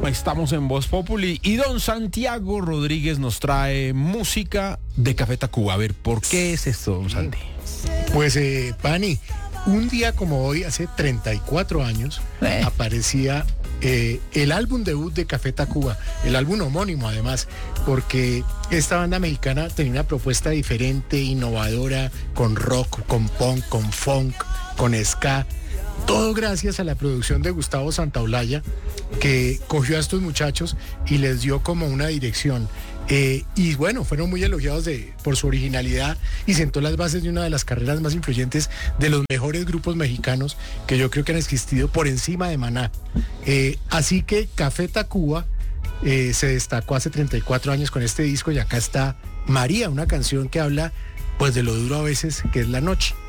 Estamos en Voz Populi y don Santiago Rodríguez nos trae música de Café Tacuba. A ver, ¿por qué es esto, don Santi? Pues, Pani, un día como hoy, hace 34 años, aparecía el álbum debut de Café Tacuba, el álbum homónimo además, porque esta banda mexicana tenía una propuesta diferente, innovadora, con rock, con punk, con funk, con ska. Todo gracias a la producción de Gustavo Santaolalla, que cogió a estos muchachos y les dio como una dirección. Y bueno, fueron muy elogiados por su originalidad y sentó las bases de una de las carreras más influyentes de los mejores grupos mexicanos que yo creo que han existido por encima de Maná. Así que Café Tacuba se destacó hace 34 años con este disco y acá está María, una canción que habla pues de lo duro a veces que es la noche.